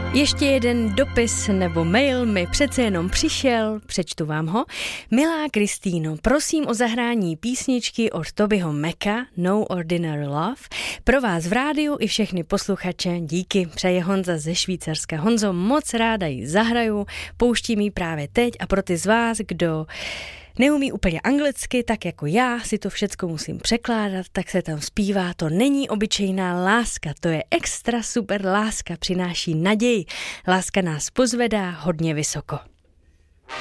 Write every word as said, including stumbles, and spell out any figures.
Ještě jeden dopis nebo mail mi přece jenom přišel, přečtu vám ho. Milá Kristýno, prosím o zahrání písničky od Tobyho Maca, No Ordinary Love. Pro vás v rádiu i všechny posluchače díky, přeje Honza ze Švýcarska. Honzo, moc ráda ji zahraju, pouštím ji právě teď a pro ty z vás, kdo neumí úplně anglicky, tak jako já si to všecko musím překládat, tak se tam zpívá, to není obyčejná láska, to je extra super láska, přináší naději. Láska nás pozvedá hodně vysoko.